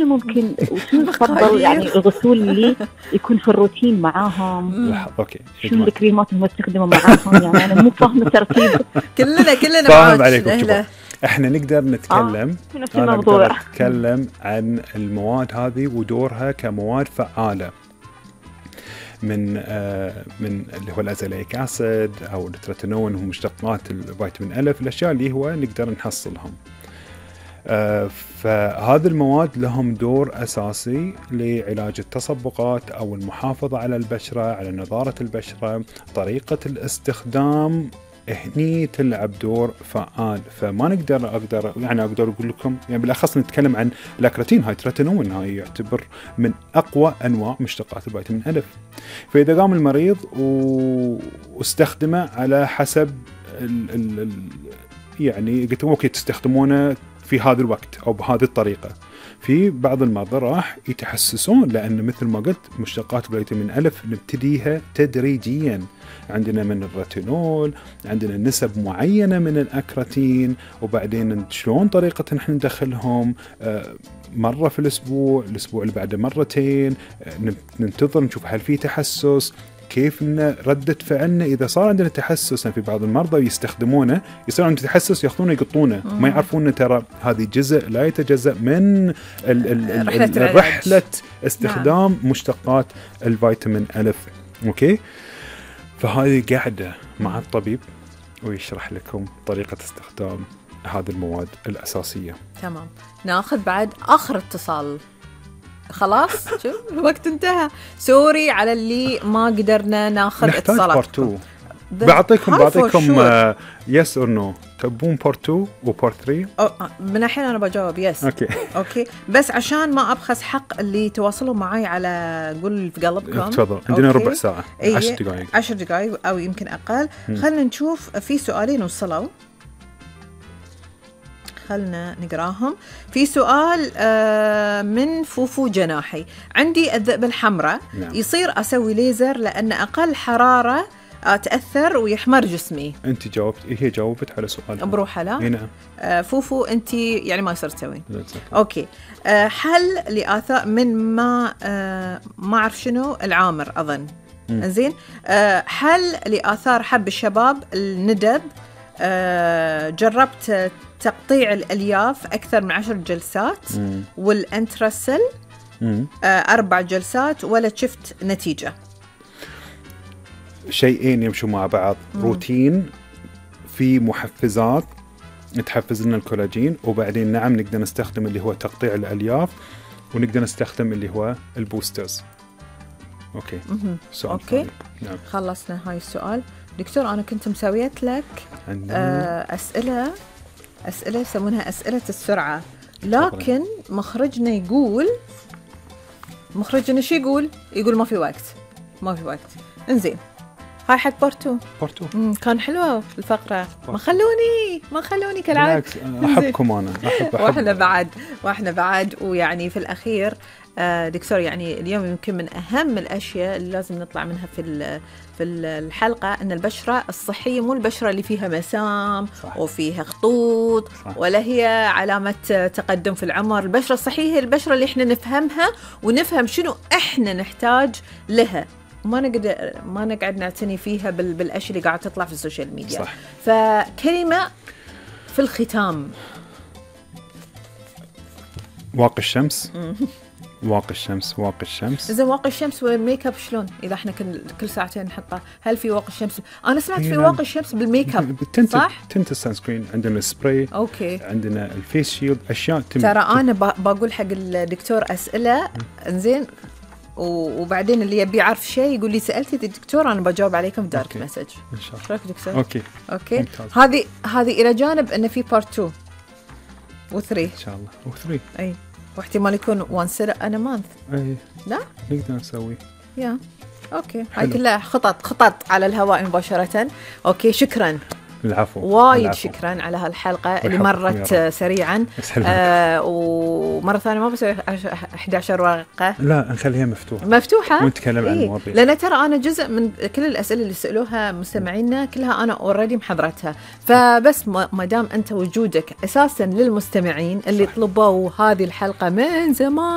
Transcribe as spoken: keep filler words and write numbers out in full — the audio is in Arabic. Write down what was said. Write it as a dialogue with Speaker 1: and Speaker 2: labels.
Speaker 1: ممكن وشنو تفضل يعني الغسول اللي يكون في الروتين معاهم؟
Speaker 2: اوكي
Speaker 1: شنو الكريمات المستخدمه معاهم؟ يعني انا مو فاهمه ترتيب.
Speaker 3: كلنا كلنا
Speaker 2: فاهم عليكم. احنا نقدر نتكلم
Speaker 1: آه.
Speaker 2: انا اقدر اتكلم عن المواد هذه ودورها كمواد فعاله من آه من اللي هو الازاليك اسيد او التريتينون ومشتقات الفيتامين ألف، الاشياء اللي هو نقدر نحصلهم. آه فهذه المواد لهم دور اساسي لعلاج التصبغات او المحافظه على البشره، على نضاره البشره. طريقه الاستخدام هني تلعب دور فعال، فما نقدر اقدر يعني اقدر اقول لكم يعني بالاخص نتكلم عن الاكراتين. هاي تريتينون هاي يعتبر من اقوى انواع مشتقات الفيتامين ألف. فاذا قام المريض واستخدمه على حسب ال ال ال يعني قلت اوكي تستخدمونه في هذا الوقت او بهذه الطريقه، في بعض المرضى راح يتحسسون، لان مثل ما قلت مشتقات الفيتامين ألف نبتديها تدريجيا. عندنا من الريتينول، عندنا نسب معينه من الاكراتين، وبعدين شلون طريقه نحن ندخلهم مره في الاسبوع، الاسبوع اللي بعده مرتين، ننتظر نشوف هل في تحسس، كيف إن ردة فعلنا إذا صار عندنا تحسس. في بعض المرضى يستخدمونه يصير عندهم تحسس ياخذونه يقطونه، ما يعرفون ترى هذه جزء لا يتجزأ من ال ال
Speaker 3: رحلة,
Speaker 2: رحلة استخدام نعم. مشتقات الفيتامين ألف. أوكي، فهذه قاعدة مع الطبيب ويشرح لكم طريقة استخدام هذه المواد الأساسية.
Speaker 3: تمام، ناخذ بعد آخر اتصال. خلاص شوف الوقت انتهى، سوري على اللي ما قدرنا ناخذ اتصالاتكم.
Speaker 2: بعطيكم بعطيكم يس اور نو، تبون بارت اثنين وبارت ثلاثة؟
Speaker 3: من الحين انا بجاوب يس.
Speaker 2: اوكي
Speaker 3: اوكي، بس عشان ما ابخس حق اللي تواصلوا معي على قول في قلبكم.
Speaker 2: تفضل، عندنا ربع ساعه، عشر دقائق
Speaker 3: عشر دقائق او يمكن اقل. خلينا نشوف في سؤالين وصلوا، خلنا نقراهم. في سؤال من فوفو جناحي، عندي الذئبة الحمراء، نعم. يصير أسوي ليزر لأن أقل حرارة تأثر ويحمر جسمي.
Speaker 2: أنت جاوبت، هي جاوبت على سؤال
Speaker 3: بروحها لا؟
Speaker 2: نعم.
Speaker 3: فوفو أنت يعني ما يصير تسوين. أوكي، حل لآثار من ما ما أعرف شنو العامر أظن. إنزين، حل لآثار حب الشباب الندب. جربت تقطيع الألياف أكثر من عشر جلسات مم. والأنتراسل أربع جلسات ولا شفت نتيجة.
Speaker 2: شيئين يمشوا مع بعض. مم. روتين في محفزات تحفز لنا الكولاجين، وبعدين نعم نقدر نستخدم اللي هو تقطيع الألياف، ونقدر نستخدم اللي هو البوسترز. أوكي سؤال
Speaker 3: أوكي نعم. خلصنا هاي السؤال. دكتور أنا كنت مسويت لك آه أسئلة أسئلة يسمونها أسئلة السرعة، لكن مخرجنا يقول مخرجنا شو يقول يقول ما في وقت ما في وقت. انزين هاي حق بارتو
Speaker 2: بارتو
Speaker 3: كان حلوة الفقرة، ما خلوني ما خلوني كالعادة.
Speaker 2: أحبكم أنا أحب أحب
Speaker 3: وإحنا بعد وإحنا بعد ويعني في الأخير آه دكتور يعني اليوم يمكن من أهم الأشياء اللي لازم نطلع منها في في الحلقة أن البشرة الصحية مو البشرة اللي فيها مسام صح. وفيها خطوط صح. ولا هي علامة تقدم في العمر. البشرة الصحية هي البشرة اللي إحنا نفهمها ونفهم شنو إحنا نحتاج لها، ما نقدر ما نقعد نعتني فيها بالأشياء اللي قاعدة تطلع في السوشيال ميديا صح. فكلمة في الختام،
Speaker 2: واقي الشمس واقي الشمس واقي الشمس.
Speaker 3: إذا واقي الشمس والميك اب شلون؟ إذا إحنا كل كل ساعتين نحطه، هل في واقي الشمس؟ أنا سمعت في واقي الشمس بالميك اب صح؟
Speaker 2: تنت السان سكرين، عندنا السبراي،
Speaker 3: أوكي،
Speaker 2: عندنا الفيس شيلد، أشياء
Speaker 3: تم... ترى أنا بقول حق الدكتور أسئلة إنزين، وبعدين اللي يبي يعرف شيء يقول لي سألتي الدكتور أنا بجاوب عليكم في دايركت مسج
Speaker 2: إن شاء الله.
Speaker 3: شو رأيك دكتور؟
Speaker 2: أوكي
Speaker 3: أوكي هذه هذه إلى جانب إنه في بارت اثنين و ثلاثة
Speaker 2: إن شاء الله و ثلاثة
Speaker 3: أي، واحتمال يكون وان سنة أنا مانث.
Speaker 2: أي
Speaker 3: لا
Speaker 2: نقدر نسوي
Speaker 3: يا أوكي. هاي كلها خطط خطط على الهواء مباشرة. أوكي شكرا.
Speaker 2: العفو
Speaker 3: وايد
Speaker 2: العفو.
Speaker 3: شكرا على هالحلقة اللي مرت سريعا آه ومرة ثانية ما بسوي أحد عشر ورقة،
Speaker 2: لا نخليها مفتوحة
Speaker 3: مفتوحة
Speaker 2: ونتكلم
Speaker 3: إيه؟
Speaker 2: عن المواضيع،
Speaker 3: لأن ترى أنا جزء من كل الأسئلة اللي سألوها مستمعينا كلها أنا أوريدي محضرتها، فبس ما دام أنت وجودك أساسا للمستمعين اللي طلبوا هذه الحلقة من زمان